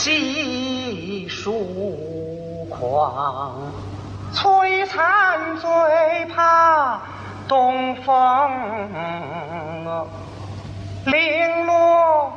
细数狂，璀璨最怕东风，零落